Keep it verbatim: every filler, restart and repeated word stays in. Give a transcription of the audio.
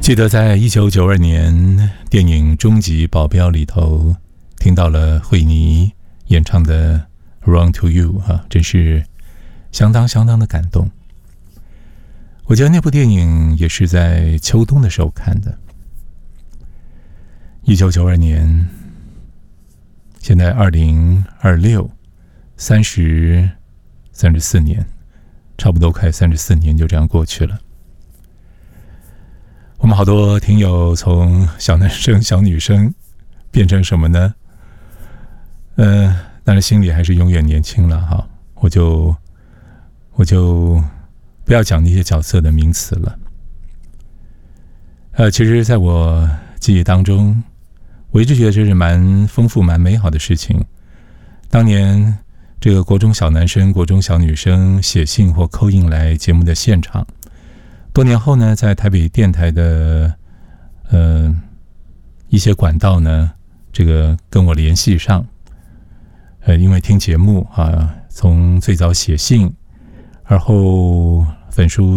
记得在一九九二年电影《终极保镖》里头听到了惠妮演唱的 Run to You 啊，真是相当相当的感动。我记得那部电影也是在秋冬的时候看的。一九九二年，现在二零二六，三十三十四年，差不多快三十四年就这样过去了。我们好多听友从小男生、小女生变成什么呢？呃，但是心里还是永远年轻了哈。我就我就不要讲那些角色的名词了。呃，其实在我记忆当中，我一直觉得这是蛮丰富、蛮美好的事情。当年这个国中小男生、国中小女生写信或扣印来节目的现场。多年后呢，在台北电台的呃一些管道呢，这个跟我联系上，呃，因为听节目啊，从最早写信，而后粉书